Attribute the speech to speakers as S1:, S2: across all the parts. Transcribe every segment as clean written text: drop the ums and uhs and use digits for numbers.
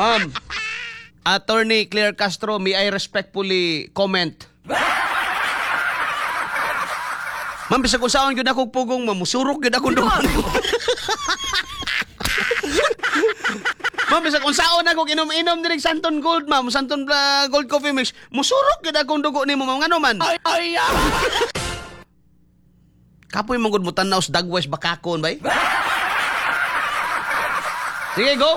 S1: Ma'am, Attorney Claire Castro, may I respectfully comment? Ma'am, bisag kung saan yun akong pugong, ma'am, musurok yun akong duman. Ma'am, bisag kung saan ako inom-inom din Santon Gold, ma'am, Santon Gold Coffee Mix, musurok yun akong dugo ni mo, ma'am, ano man? Ay! Kapoy mong good mo tanaw sa Dagwes Bakakon, bay? Sige, go!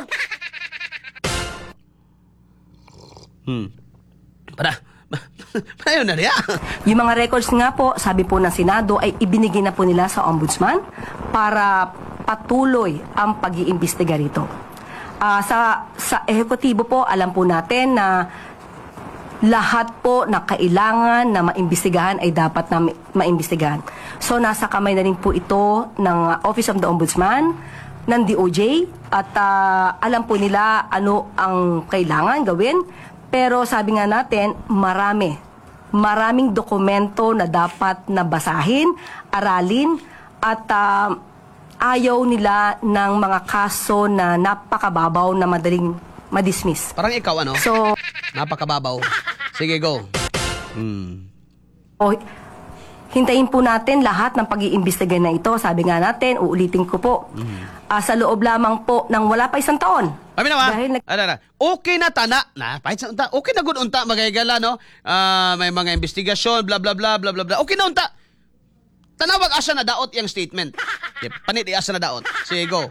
S1: Paano na niya?
S2: Yung mga records nga po, sabi po ng Senado, ay ibinigay na po nila sa Ombudsman para patuloy ang pag-iimbestiga rito. Sa ehekutibo po, alam po natin na lahat po na kailangan na maimbestigahan ay dapat na maimbestigahan. So, nasa kamay na rin po ito ng Office of the Ombudsman, ng DOJ, at alam po nila ano ang kailangan gawin. Pero sabi nga natin, maraming dokumento na dapat nabasahin, aralin, at ayaw nila ng mga kaso na napakababaw na madaling madismiss.
S1: Parang ikaw, ano?
S2: So,
S1: napakababaw. Sige, go.
S2: Hintayin po natin lahat ng pag-iimbestiga na ito. Sabi nga natin, uulitin ko po, sa loob lamang po ng wala pa isang taon.
S1: Kami na ba? Okay na tana. Okay na good unta, magayagala, no? May mga investigasyon, bla bla bla bla bla bla. Okay na unta. Tanawag asa na daot yung statement. Panit asa na daot. Sige, go.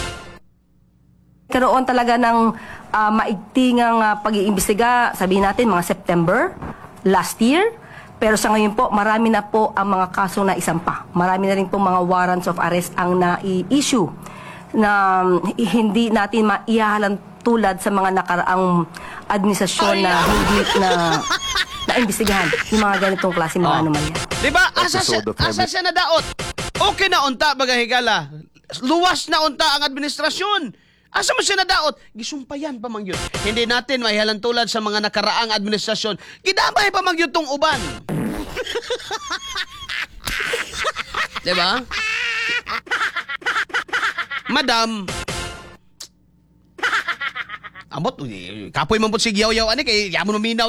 S2: Karoon talaga ng maigtingang pag-iimbestiga, sabihin natin mga September last year. Pero sa ngayon po, marami na po ang mga kaso na isampa. Marami na rin po mga warrants of arrest ang na-i-issue na hindi natin maihahalan tulad sa mga nakaraang administrasyon na hindi na-imbestigahan yung mga ganitong klase mga anomalya.
S1: Diba? Asa siya na daot? Okay na unta, bagahigala. Luwas na unta ang administrasyon. Asa mo siya na daot? Gisumpayan pa mang yun. Hindi natin maihalan tulad sa mga nakaraang administrasyon. Gidamay pa mang yun tong uban. Diba? Madam, amot, kapoy man po si Yaw-Yaw, kay yamon minaw,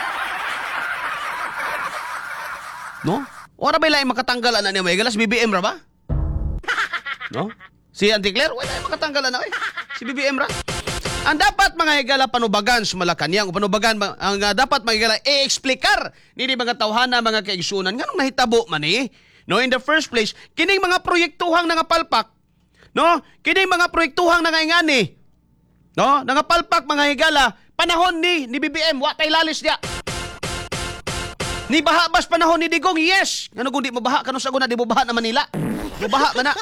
S1: no? Ora ba lang makatanggal na niya, may galas BBM ra ba? No? Si Auntie Claire, wala makatanggal na, si BBM ra. Ang dapat mga higala panubagan sa Malacanang, o panubagan, ang dapat mga higala i-explicar ni mga tawhana, mga kaigsunan, nga nung nahitabo man no, in the first place, kining mga proyektuhang nangapalpak, no? Kining mga proyektuhang nangayngani, no? Nangapalpak mga higala, panahon ni BBM, wa kay lalis dia. Ni baha bas panahon ni Digong, yes. Ngano kung di mo baha, kanong saguna di mo baha na Manila. Mo baha man na.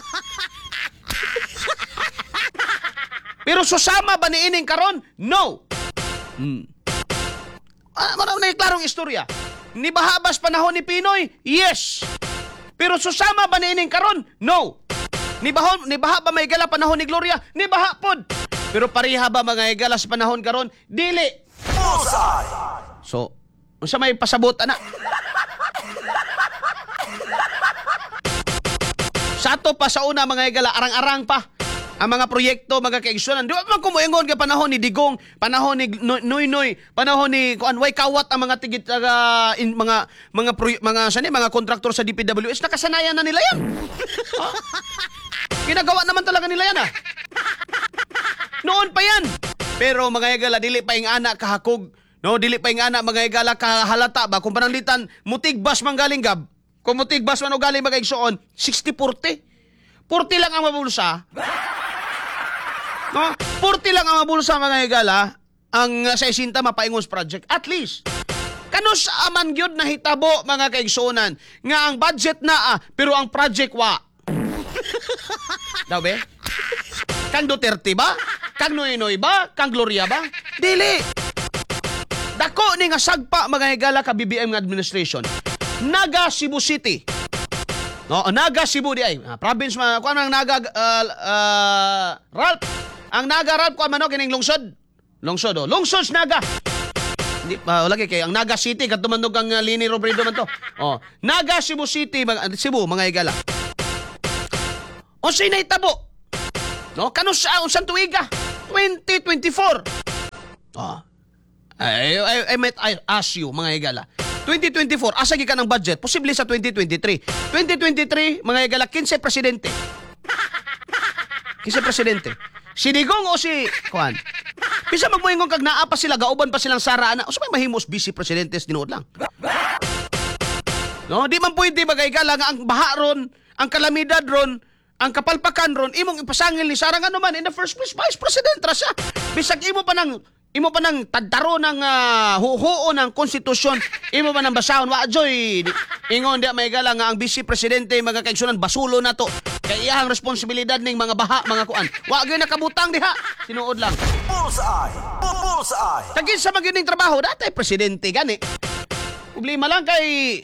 S1: Pero susama ba ni ining karon? No. Marami na klarong istorya. Ni baha bas panahon ni Pinoy? Yes. Pero susama ba ni ining karon? No. Ni baha ba may gala panahon ni Gloria? Ni baha pod. Pero pareha ba mga igala sa panahon karon? Dili. So, unsa may pasabot ana? Sato pa sa una mga igala, arang-arang pa ang mga proyekto, mga kaigsunan. Di ba man kumuingon ka panahon ni Digong, panahon ni Noy, panahon ni Way Kawat ang mga tigit mga kontraktor sa DPWS, nakasanayan na nila yan. Ginagawa naman talaga nila yan Noon pa yan. Pero mga igala, dili pa ing ana kahakog, no, dili pa ing ana mga igala kahalata ba kung pananglitan mutigbas man galing gab. Kung mutigbas man o galing magaigsuon, 60-40. 40 lang ang mabulsa. No? 40 lang ang mabulsa mga igala ang sa isinta mapaingos project. At least, kanus aman gyud nahitabo mga kaigsuonan nga ang budget na pero ang project wa. Daw be? Kang Duterte ba? Kang Noynoy ba? Kang Gloria ba? Dili. Dako ni nga sagpa mga higala ka BBM nga administration. Naga Cebu City. No, Naga Cebu di ay. Province man ko ang Naga Ralph. Ang Naga Ralph ko man kining lungsod. Lungsod Naga. Hindi wala kay ang Naga City kadto man ang Lini Robredo man to. Naga Cebu City Cebu mga higala. Unsay nahitabo? No, kanus unsang tuiga? 2024. I might ask you, mga higala. 2024, asa ka ng budget? Posible sa 2023. 2023, mga higala, 15 presidente. 15 presidente. Si Digong o si Kuan? Bisa magmoingon kag naa pa sila, gauban pa silang sara na. O sa may mahimos vice presidentes tinuod lang. No, di man pwede magayala nga ang baha ron, ang kalamidad ron, ang kapalpakan ron, imong ipasangil ni Sara nga naman in the first place, vice president ra siya. Bisag imo pa nang tadtaro ng huhuo ng konstitusyon, imo pa nang basahon wa joy. Ingon dia may gala nga ang vice presidente mga kaigsunan basulo na to. Kay iyang responsibilidad ning mga baha, mga kuan. Wa gyud nakabutang diha. Tinuod lang.
S3: Bullseye! Bullseye!
S1: Tagin sa magyud ning trabaho, datay presidente gani. Problema lang kay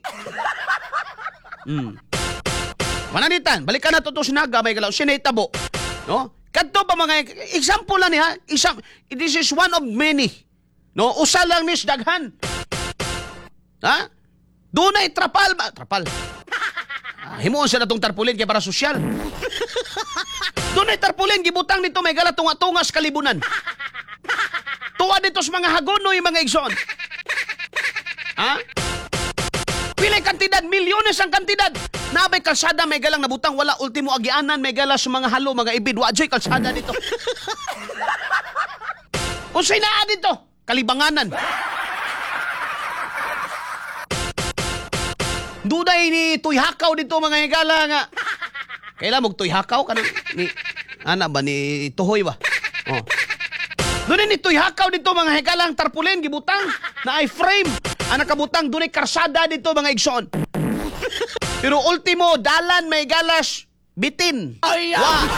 S1: Mananitan, balikan na to sinaga may galaw sinaytabo. No? Kadto pa mga example lang niya, this is one of many. No, usa lang nis daghan. Ha? Dunay trapal. Himuon sa natong tarpulin kay para sosyal. Dunay tarpulin gibutang nito may gala tunga-tungas kalibunan. Tuwa dito sa mga hagonoy mga igsoon. Ha? Pilay kantidad, milyones ang kantidad. Nabay kalsada, may galang nabutang, wala ultimo agianan, may gala sa mga halo, mga ibid, wajoy kalsada dito. Unsay naa dito? Kalibanganan. Duday ni tuyhakaw dito mga higala nga. Kailan mo tuyhakaw ka ni ana ba ni Tuhoy ba? Oh. Doon ni tuyhakaw dito mga higala ang tarpulin gibutang na ay frame. Ang nakabutang doon ay karsada dito mga igsoon. Pero ultimo, dalan may galas, bitin.
S3: Ay,
S1: Wa.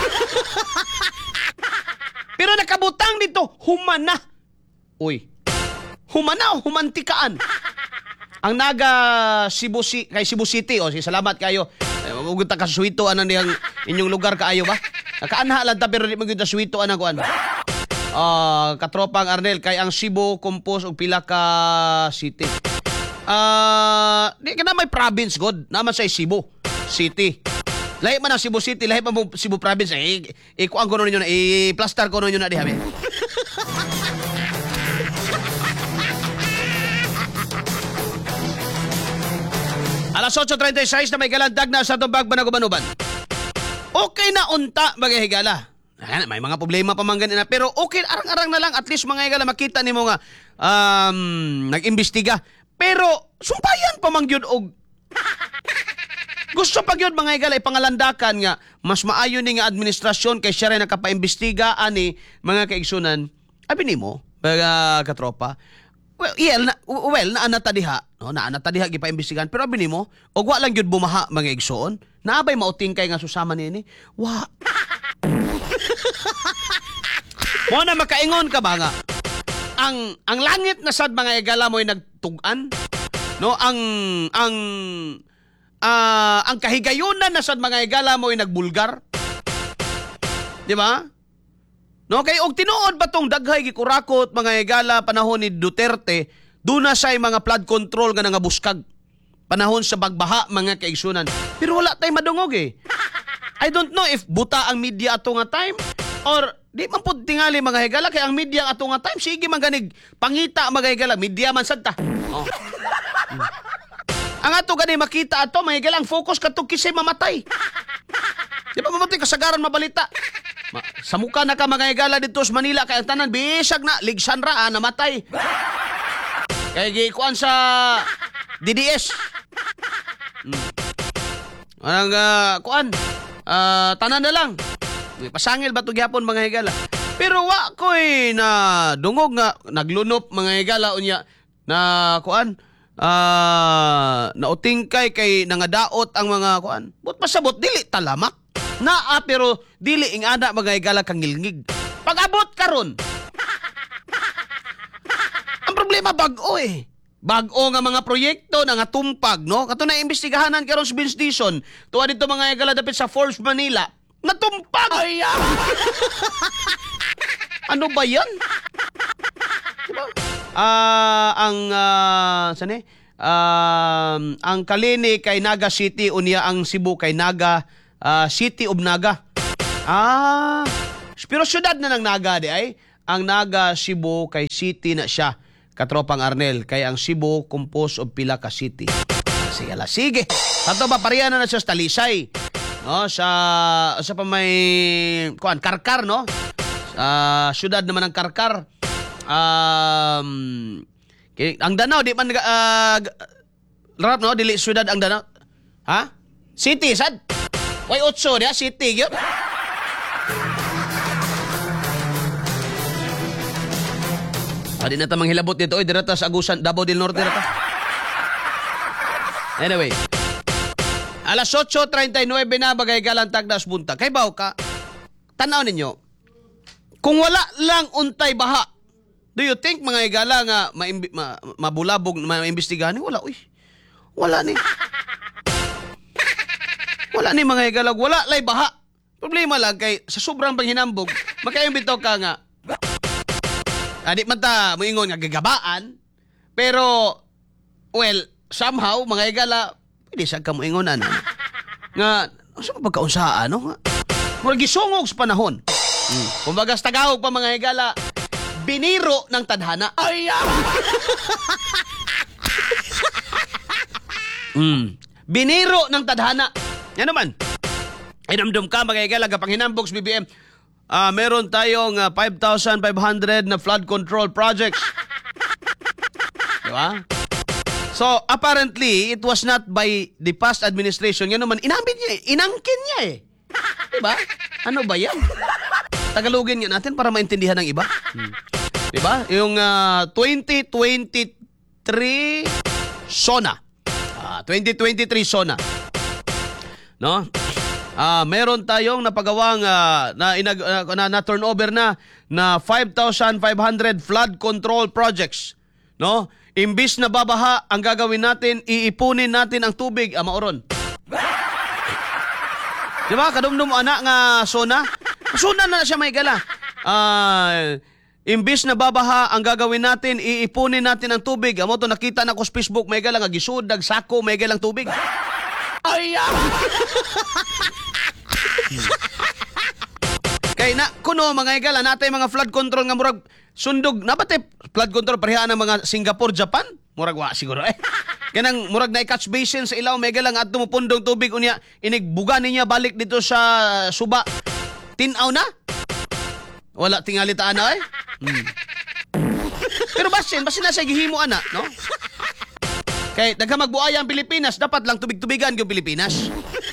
S1: Pero nakabutang dito, humana. Uy, humana o humantikaan? Ang naga kay Cebu City, salamat kayo. Magugunta ka sa suwito, ano niyang inyong lugar kaayo ba? Nakaanha lang ta, pero di magugunta sa suwito, ano ko ano. Katropang Arnel, kay ang Cebu compose og pila ka city. Di ka na may province, God. Naman sa Cebu City. Lahi man ang Cebu City, lahi man mo Cebu province. Ikuan ko nun yun na, i-plaster ko nun yun na di habi. Alas 8:36 na may galandag na sa itong Bagbanagubanuban. Okay na unta, mga higala. May mga problema pa man ganina, pero okay, arang-arang na lang. At least mga higala, makita ni mo nga nag-imbestiga. Pero, sumpayan pa man yun og gusto pa yun mga higala, ipangalandakan nga mas maayo ni nga administrasyon kay siya rin nakapaimbestiga ani mga kaigsunan. Abi ni mo, mga katropa, naanata diha, no? Naanata diha gipaimbestigan, pero abi nimo, og wa lang gyud bumaha mga igsoon. Naabay mauting kay nga susama nini. Wa. Mo na makaingon ka ba nga? Ang langit na sad mga igala mo'y nagtugan, no? Ang kahigayunan na sad mga igala mo'y nagbulgar. Di ba? No, kay og tinuod ba tong daghay gikurakot mga higala panahon ni Duterte, duna say mga flood control nga nangabuskag. Panahon sa bagbaha mga kaigsunan. Pero wala tay madungog eh. I don't know if buta ang media ato nga time or di man pud tingali mga higala kay ang media ato nga time sige man ganig pangita mga higala, media man sad ta. Oh. Ang ato gani makita ato mga higala, ang focus kadto kisay mamatay. Di ba mamatay kasagaran mabalita? Sa mukha na ka mga higala dito sa Manila kay ang tanan bisag na ligsan ra namatay. Kay gikuan sa DDS. Ang kuan tanan na lang. Pasangil ba to gyapon mga higala. Pero wa koy na dungog nga naglunop mga higala unya na kuan nautingkay kay nangadaot ang mga kuan. But pasabot dili talamak. Naa pero dili ing ana mga higala kang ngilngig. Pag-abot karon. Ang problema bag-o eh. Bag-o nga mga proyekto na nga tumpag, no? Kato na imbestigahanan karon sa Bin Station. Tuwa dito mga higala dapit sa Forbes Manila. Natumpag! Ay, ano ba yan? Diba? Ang Kalini kay Naga City, unya ang Cebu kay Naga City of Naga. Pero syudad na ng Naga di ay. ang Naga Cebu kay city na siya, katropang Arnel, kay ang Cebu composed of pila ka city. Sige. Tanto ba pareha na siya sa Talisay, no? Sa pa may Karkar, no? Syudad naman ng Karkar. Ang Danao di man rap, no? Dili syudad ang Danao. Ha? City sad. Way 8 dia city gyud. Adi na ta manghilabot dito oy direta sa Agusan, Davao del Norte direta. Anyway. Alas 8:39 na bagay galantag na buntag. Kay baw ka. Tanaw ninyo. Kung wala lang untay baha, do you think mga igala nga mabulabog, maimbestigahan? Wala, uy. Wala ni. Wala ni mga igala. Wala lay baha. Problema lang kay sa sobrang panghinambog, makaimbito ka nga. Di man ta moingon nga gagabaan, pero, well, somehow, mga igala, pwede siya ka moingon ano. Nga, sa pagkaunsaan, no? Murag gisungog sa panahon. Kumbaga sa Tagahog pa mga igala, biniro ng tadhana. Ay! Biniro ng tadhana. Yan naman. Inamdum ka mga igala, kapang hinambogs BBM. Meron tayong 5,500 na flood control projects. Diba? So, apparently, it was not by the past administration. Yan naman, inamin niya eh. Inangkin niya eh. Diba? Ano ba yan? Tagalogin nga natin para maintindihan ng iba. Diba? Yung 2023 SONA. 2023 SONA. No? Meron tayong napagawang na turnover na 5,500 flood control projects. No? Imbis na babaha, ang gagawin natin, iipunin natin ang tubig, maoron. Di ba? Kadumdum anak nga SONA. SONA na siya may gala. Imbis na babaha, ang gagawin natin, iipunin natin ang tubig. Amo to nakita na ko sa Facebook, may gala nga gisud, sako, may galang tubig. Ay! Kay na kuno mga igala natay mga flood control nga murag sundog na batay flood control pareha ng mga Singapore, Japan murag wa siguro kanang murag na catch basin sa ilaw may galang adto mo pundong tubig unya inigbuga niya balik dito sa suba tinaw na wala tingali ta ana pero basin na sa gihimo ana no kay dagha magbuaya ang Pilipinas dapat lang tubig-tubigan yung Pilipinas.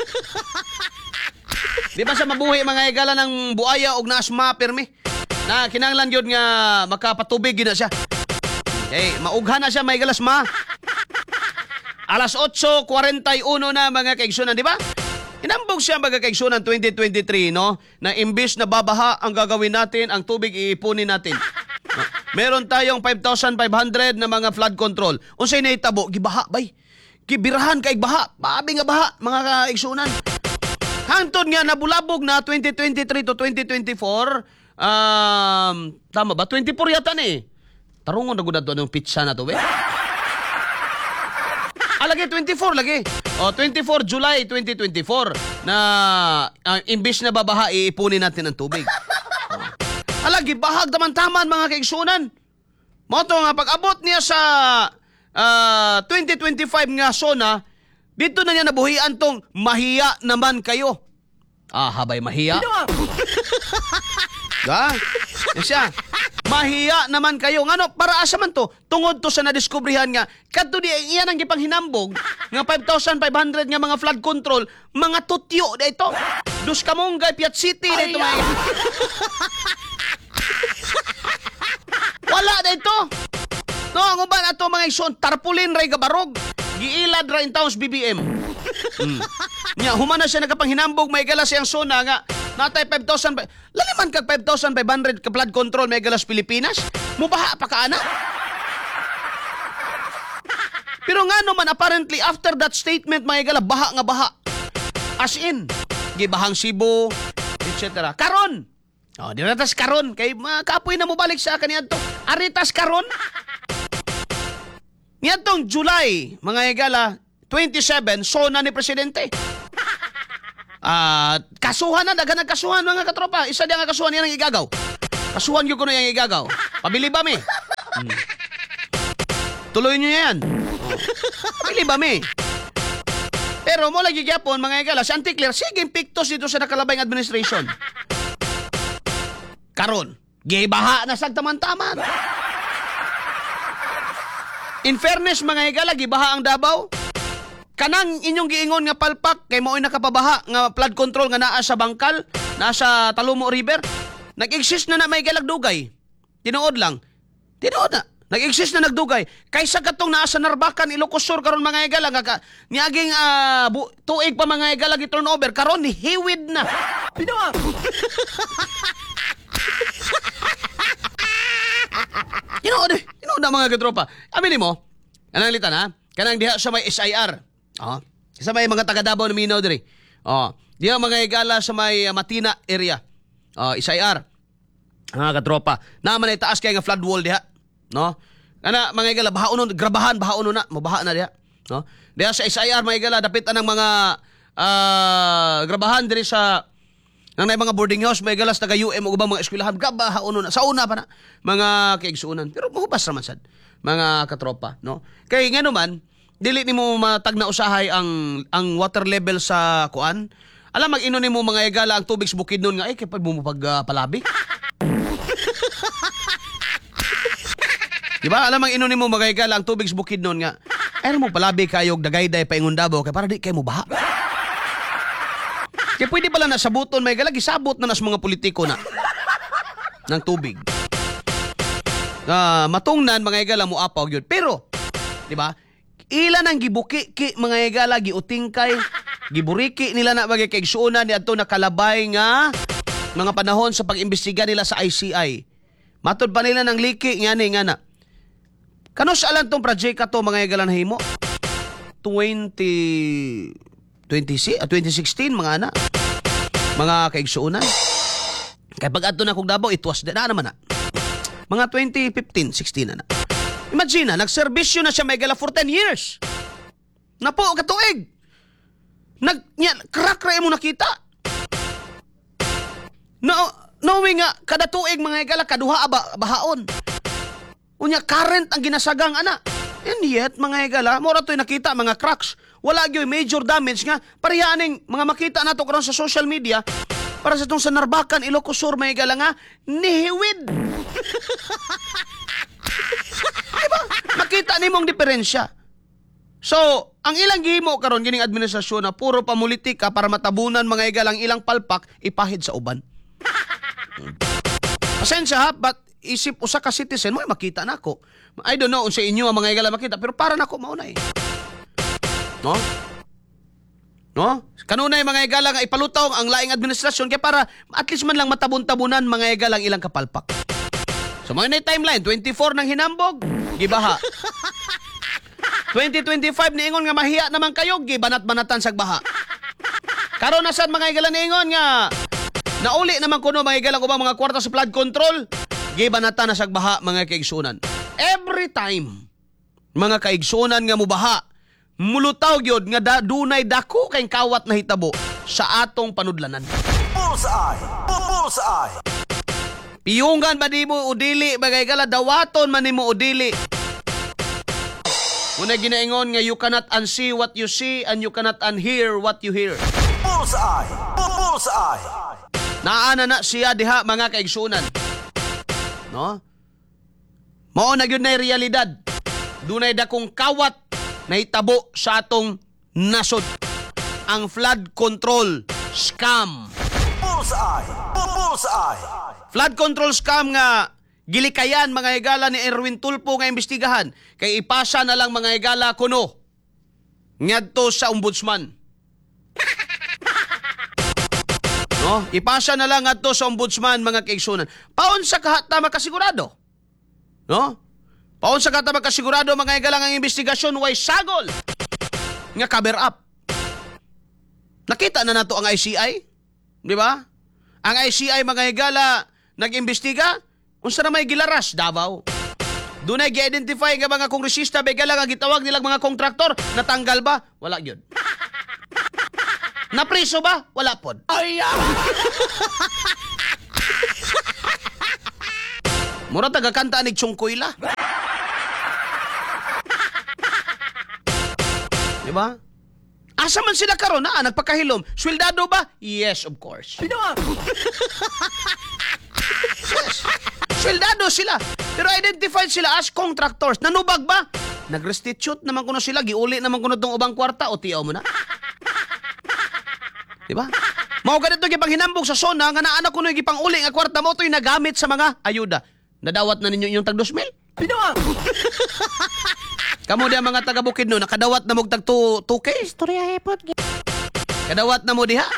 S1: Di ba sa mabuhi mga igala ng buaya og naasma permi? Na kinahanglan gyud nga makapatubig gyud na siya. Maughan na siya may galas ma. Alas 8:41 na mga kaigsunan, di ba? Inambog siya mga kaigsunan 2023 no na imbis na babaha ang gagawin natin, ang tubig iipunin natin. No? Meron tayong 5,500 na mga flood control. Unsay nahitabo gibaha bay. Gibirahan kay baha, babi nga baha mga kaigsunan. Hangtod nga nabulabog na 2023 to 2024, tama ba? 24 yata ni. Tarungon na gud adto anong pizza na to, be. Lagi 24 lagi. 24 July 2024 na imbis na babaha iipunin natin ang tubig. Lagi bahag taman-taman mga kaigsunan. Mo to nga pag-abot niya sa 2025 nga SONA, dito na niya nabuhian tong mahiya naman kayo. Habay mahiya. Siya. Mahiya naman kayo. Ngano, para asa man to? Tungod to sa nadiskubrihan nga, kadto di iyan ang gipang hinambog, nga 5,500 nga mga flood control, mga tutyo da ito. Dus Kamonggay, Piat City da ito. Wala da ito. No, ang uban ato mga ison, tarpulin ray gabarog. Giilad ra in towns BBM. Nya humana siya nagapanghinambog may galas siyang SONA nga natay 5,000 laliman kag 5,500 ka flood control may galas Pilipinas. Mubaha pa ka ana. Pero nga naman apparently after that statement may gala baha nga baha. As in gibahang Cebu etc. Karon. Diratas karon kay kapoy na mo balik sa kaniadto. Aritas karon. Niyatong July, mga igala, 27, SONA ni Presidente. Kasuhan na, daga nagkasuhan mga katropa. Isa din nga kasuhan yan ang igagaw. Kasuhan ko na yung igagaw. Pabili ba mi? Tuloy nyo yan. Pabili ba mi? Pero mo lagi gyapon mga igala, si Auntie Claire, sige pictos dito sa nakalabay ng administration. Karon, gibaha na sagtaman-taman. In fairness mga igala, gibaha ang Davao. Kanang inyong giingon nga palpak kay mo'y nakapabaha nga flood control nga naa sa Bangkal, naa sa Talumo River. Nag-exist na may galag dugay. Tinuod lang. Tinuod na. Nag-exist na nagdugay. Kaysa katong naa sa Narbacan, Ilocos Sur karon mga igala nga niaging tuig pa mga igala gi-turnover karon ni hiwid na. Pinawa. Tinuod na mga katropa. Aminin mo, anang litan ha? Kanang diha sa may SIR. Sa may mga taga Davao na minaw diri. Diha mga igala sa may Matina area. SIR. Mga katropa. Naman ay taas kay nga flood wall diha. No? Ana mga igala bahaon nun, grabahan bahaon nun na, mabaha na diha. No? Diha sa SIR mga igala dapit anang mga grabahan diri sa nang mga boarding house, may galas taga UM o ubang mga eskwelahan, gabahaon nun na. Sa una pa na mga kaigsuunan. Pero mahubas raman sad mga katropa, no? Kay nga naman, dili nimo matag na usahay ang water level sa kuan. Alam mag-ino nimo mga igala ang tubig sa bukid nun nga ay kay mo pagpalabi. Diba? Alam ang ino nimo mga igala ang tubig sa bukid nun nga. Ay mo palabi kayog dagayday pa ingon Davao kay para di kay mo baha. Kaya pwede pala na sabuton may igala gisabot na nas mga politiko na ng tubig. Matungnan mga igala mo apaw gyud. Pero, di ba? Ilan ang gibuki ki mga igala giutingkay, giburiki nila na bagay kaigsuonan ni adto nakalabay nga mga panahon sa pag-imbestiga nila sa ICI. Matod pa nila ng liki ngani nga na. Kanos alam tong project ka to mga igala na himo? 2016 mga ana. Mga kaigsuonan. Kay pag adto na kog Davao it was na naman na. Mga 2015-16 na. Imagine na, nagserbisyo na siya may gala for 10 years. Napo, katuig. Crack-ray mo nakita. Knowing nga, kada tuig mga igala, kaduha bahaon. Unya, current ang ginasagang ana. And yet, mga igala, mora to'y nakita, mga cracks. Wala gyud major damage nga. Pariyaning, mga makita nato karon sa social media, para sa itong sa Narbacan, Ilocos Sur, mga igala nga, nihiwid. Diba? Makita nimong diferensya. So, ang ilang gihimo karon gining administrasyon na puro pamulitika para matabunan mga igalang ilang palpak ipahid sa uban. Pasensya ha, but isip usa ka citizen mo makita nako. I don't know unsa inyo ang mga igala makita pero para nako mao na eh. No? No? Kanunay mga igala nga ipalutaw ang laing administrasyon kaya para at least man lang matabon-tabunan mga igalang ilang kapalpak. So mga na timeline, 24 ng hinambog, gibaha. 2025 niingon nga mahiya naman kayo, gibanat-banatan sa baha. Karon na sad mga igala niingon nga nauli naman kuno mga igala ubang mga kwarta sa flood control, gibanatan na sa baha mga kaigsunan. Every time mga kaigsunan nga mubaha, mulutaw gyud nga dunay dako kay kawat na hitabo sa atong panudlanan.
S3: Bullseye! Bullseye!
S1: Piyungan ba di mo udili bagay gala dawaton man nimo udili. Muna ginaingon nga you cannot unsee what you see and you cannot unhear what you hear.
S3: Bullseye! Bullseye!
S1: Naana na siya diha mga kaigsunan. No? Mao na gyud na realidad. Dunay dakong kawat na hitabo sa atong nasod. Ang flood control scam.
S3: Bullseye! Bullseye!
S1: Flood control scam nga gilikayan mga igala ni Erwin Tulfo nga imbestigahan kay ipasa na lang mga igala kuno ngadto sa ombudsman. No, ipasa na lang ngadto sa ombudsman mga kaigsunan. Paon sa kahata makasigurado? No? Paon sa kahata makasigurado mga igala nga investigasyon way sagol nga cover up. Nakita na nato ang ICI, di ba? Ang ICI mga igala nag-imbestiga, unsa na may gilaras, Davao. Doon ay gi-identify nga mga kongresista, begala nga gitawag nilang mga kontraktor, natanggal ba? Wala yun. Napriso ba? Wala pod. Ay, Mura tagakanta ni Chungkoy la. Diba? Asa man sila karon na nagpakahilom? Swildado ba? Yes, of course. Yes. Swildado sila. Pero identified sila as contractors. Nanubag ba? Nag-restitute naman kuno sila. Giuli naman kuno tong ubang kwarta. O tiyaw mo na. Diba? Mao ganito gipanghinambog sa sona nga naa kuno gipanguli nga kwarta mo to'y nagamit sa mga ayuda. Nadawat na ninyo inyong tag 2,000? Kamo diha mga taga Bukidnon nakadawat na mog tag 2K?
S4: Istorya hepot.
S1: Kadawat na mo diha?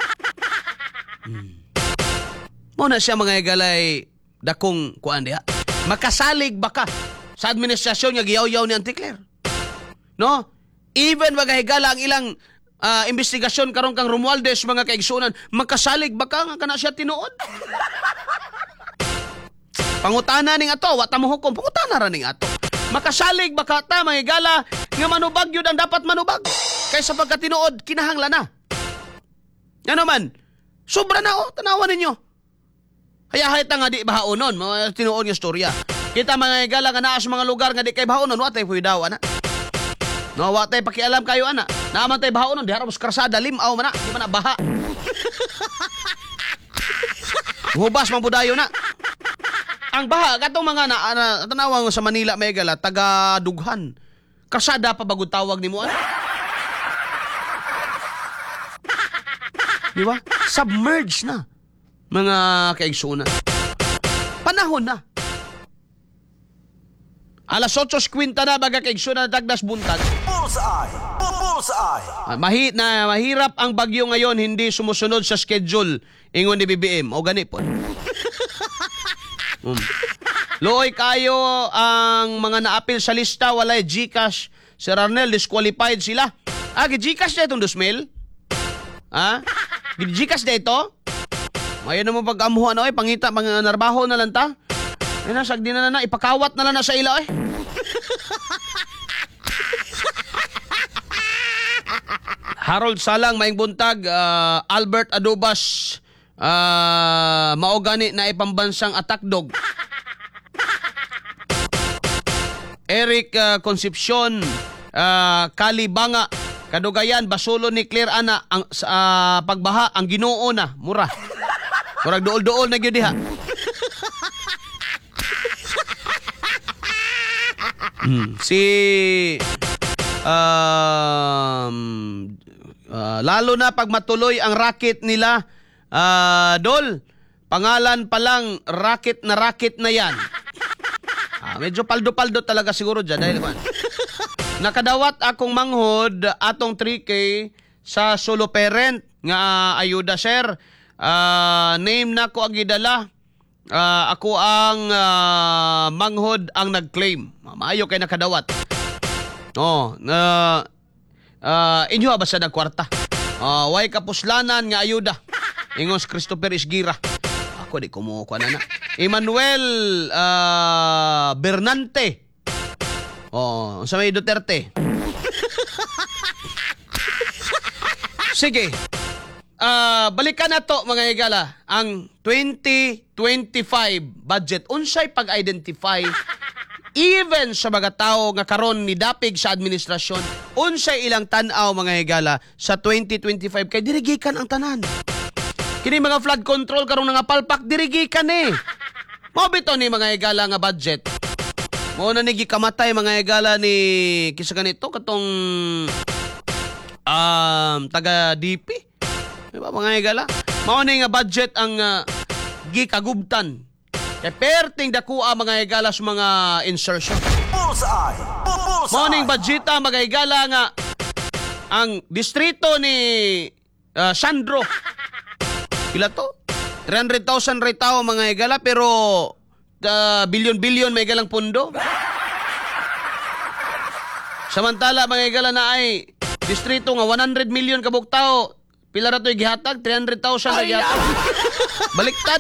S1: Mo na siya mga igalay dakong kuan diha. Makasalig baka sa administrasyon nga giyaw-yaw ni Anticler. No? Even mga higala ang ilang investigasyon karon kang Romualdez mga kaigsunan, makasalig baka nga kana siya tinuod. Pangutana ning ato, wa ta mo hukom, pangutana ra ning ato. Makasalig baka ta mga higala nga manubag yun ang dapat manubag. Kaysa pagkatinuod, kinahanglan na. Ano man, sobra na tanawan ninyo. Hayahay ta nga di bahaonon, mga tinuod nga storya. Kita mga higala nga naa sa mga lugar nga di kay bahaonon, watay puy daw, ana. No, watay pakialam kayo, ana. Naaman tayo bahaonon, di harap karsada, limaw man na, di man na baha. Hubas mang budayo na. Ang baha, katong mga tanawang sa Manila, may gala, taga-dughan. Karsada pa bagod tawag ni mo, ano? Di ba? Submerged na. Mga kaigsunan. Panahon na. Alas 8:50 na, baga kaigsunan na tagdas buntag.
S3: Bullseye. Bullseye.
S1: Mahirap ang bagyo ngayon, hindi sumusunod sa schedule. Ingon ni BBM. O gani po. Looy kayo ang mga naapil sa lista, walay GCash. Si Arnel, disqualified sila. Gcash na itong 2,000? Gcash na ito? Mayan naman pag-amuhan na, pangita, narbaho na lang ta. Ayun na, sagdi na, ipakawat na lang na sa ila, Harold Salang, maing buntag, Albert Adobas, maogani na ipambansang attack dog. Eric Concepcion, Kalibanga, Kadugayan, Basulo ni Claire Ana, ang pagbaha, ang Ginoo na, mura. Murag dool-dool na gyud diha. Si lalo na pag matuloy ang racket nila, Dol, pangalan pa lang racket na yan. Medyo paldo-paldo talaga siguro dyan dahil man. Nakadawat akong manghod atong 3K sa solo parent nga ayuda, sir. Name na ko ang gidala. Ako ang manghod ang nag-claim. Maayo kay nakadawat. Inyo ba sa nagkwarta? Way kapuslanan nga ayuda. Ingos Christopher Isgira. Ako di kumukuha na. Emmanuel Bernante. Sa may Duterte. Sige. Balikan na to mga higala. Ang 2025 budget. Unsay pag-identify even sa mga tao nga karon ni dapig sa administrasyon, unsay ilang tan-aw mga higala sa 2025 kay dirigikan ang tanan. Kini mga flood control karong nga palpak dirigikan Mao bitaw ni mga higala nga budget. Mo na ni gikamatay mga higala ni kisa ganito katong taga DP. Diba mga higala? Mao ni nga budget ang gikagubtan. Kaya perting dakua mga higala sa mga insertion.
S3: Bullseye. Bullseye.
S1: Morning budgeta mga higala nga ang distrito ni Sandro. Kila to? 300,000 ray tao mga higala pero bilyon-bilyon may higalang pundo. Samantala mga higala na ay distrito nga 100 million kabuk tao. Pila ra to'y gihatag? 300,000 na gihatag. Baliktad.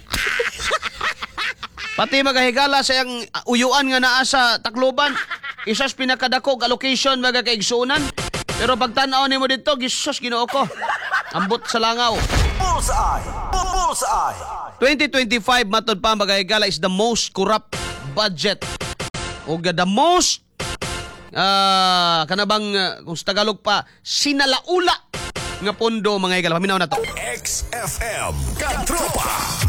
S1: Pati magahigala sa yung uyuan nga naa sa Tacloban, isas pinakadakog allocation mga kaigsunan. Pero pagtanaw nimo dito, gisus Ginoo ko. Ambot sa langaw.
S3: Bullseye. Bullseye.
S1: 2025 matod pa mga higala is the most corrupt budget. O the most kanabang kung sa Tagalog pa sinalaula nga pondo mga higala. Paminaw na to.
S3: XFM Katropa.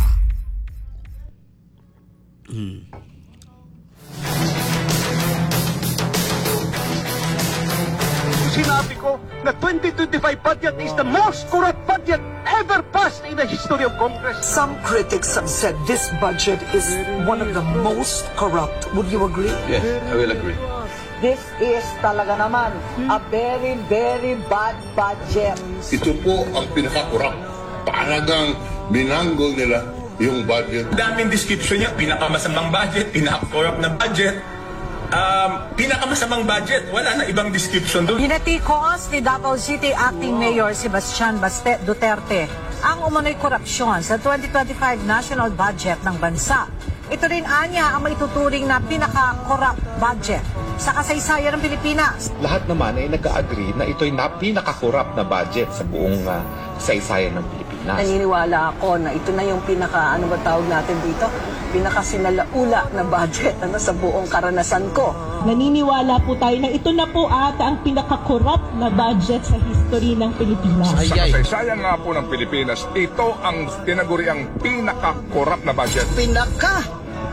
S4: Sinabi ko na 2025 budget is the most corrupt budget ever passed in the history of Congress.
S5: Some critics have said this budget is one of the most corrupt. Would you agree?
S6: Yes, I will agree.
S7: This is talaga naman a very, very bad budget.
S8: Ito po ang pinaka-corrupt. Talagang binanggol nila yung budget.
S9: Daming description niya, pinakamasamang budget, pinaka-corrupt na budget. Pinakamasamang budget, wala na ibang description doon.
S10: Hinatikos ni Davao City Acting Mayor Sebastian Duterte ang umano'y korupsyon sa 2025 national budget ng bansa. Ito rin anya ang maituturing na pinaka-corrupt budget sa kasaysayan ng Pilipinas.
S11: Lahat naman ay nag-agree na ito'y pinaka-corrupt na budget sa buong kasaysayan ng Pilipinas.
S2: Naniniwala ako na ito na yung pinaka, ano ba tawag natin dito? Pinaka-sinalaula na budget sa buong karanasan ko.
S10: Naniniwala po tayo na ito na po ata ang pinaka-corrupt na budget sa history ng Pilipinas.
S8: Sa kasaysayan nga po ng Pilipinas, ito ang tinaguriang pinaka-corrupt na budget.
S7: Pinaka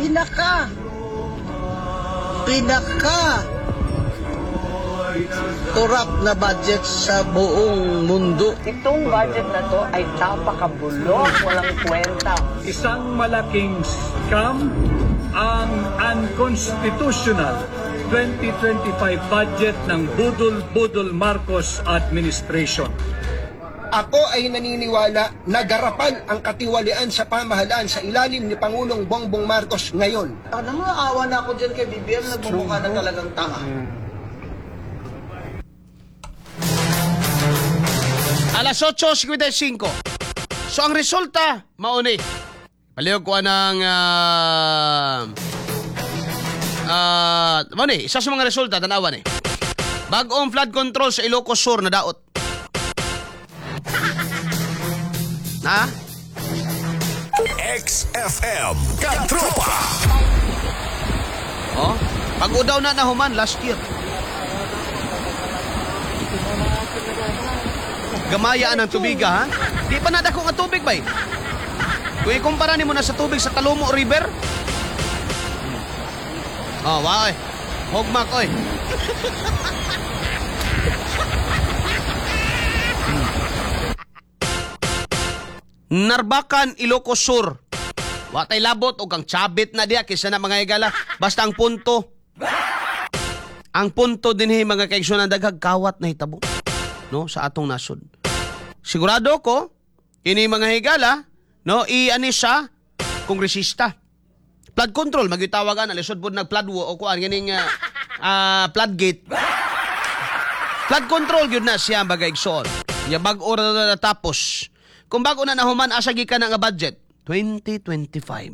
S7: corrupt na budget sa buong mundo.
S2: Itong budget na to ay napakabulok, walang kwenta.
S4: Isang malaking scam ang unconstitutional 2025 budget ng Budol Marcos administration.
S5: Ako ay naniniwala na garapan ang katiwalian sa pamahalaan sa ilalim ni Pangulong Bongbong Marcos ngayon.
S7: Ano mo, awa na ako dyan kay BBM, nagbumukha na talagang tanga.
S1: Alas 8:55. So ang resulta, mauni. Palihog ko ng mauni, isa sa mga resulta tanawan eh. Bag-ong flood control sa Ilocos Sur na daot. Ha?
S3: XFM Katropa.
S1: Oh, pag-udaw na nahuman last year. Gamayaan ang tubig ha? Di pa nadako nga tubig ba eh? Kung ikumpara ni mo na sa tubig sa Talumo River. Oh, wow eh. Hogmak oy. Narbacan, Ilocos Sur. Watay labot o kang chabit na diya kisa na mga higala. Basta ang punto. Ang punto din mga kaigsunan daghag kawat na hitabo. No, sa atong nasod. Sigurado ko, ini mga higala, no, i-ani siya, kongresista. Flood control, magitawagan, alisod po nag-flood o kuan, ganing flood gate. Flood control, yun na siya, bagay-igsoon. Ya bag-o na natapos. Kung bago na nahuman, asagi ka na nga budget, 2025.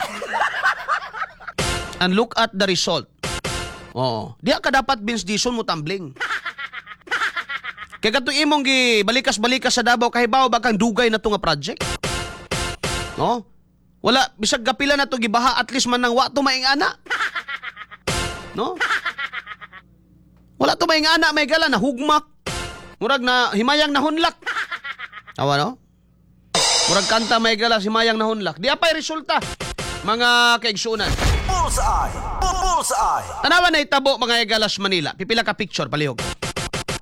S1: And look at the result. Oo. Diya ka dapat Vince Dison mo tumbling. Kaya katong imong balikas-balikas sa Davao kahibaw bakang dugay na to nga project. No? Wala bisag gapila na to gibaha at least man nang wa to maingana. No? Wala to maingana may gala na hugmak. Murag na himayang nahunlak. Tawa no? Murag kanta may gala himayang nahunlak. Di apay resulta mga kaigsunan.
S3: Bullseye. Bullseye.
S1: Tanawan na itabo mga Igalas Manila. Pipila ka picture palihog.